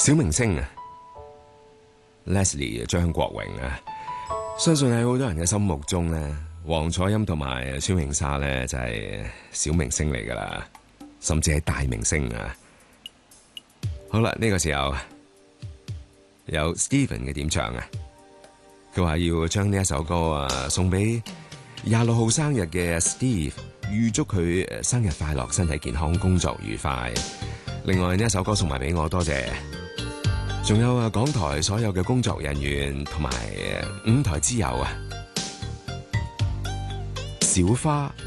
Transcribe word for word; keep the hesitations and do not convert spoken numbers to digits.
小明星啊 ，Leslie 張國榮啊，相信喺好多人嘅心目中咧，黃楚音同埋孫穎莎咧就係小明星嚟噶啦，甚至係大明星啊！好啦，呢個時候有 Steven 嘅點唱啊，佢話要將呢一首歌啊送俾廿六號生日嘅 Steve， 預祝佢生日快樂、身體健康、工作愉快。另外呢一首歌送埋俾我，多謝。仲有啊，港台所有嘅工作人員同埋五台之友啊，小花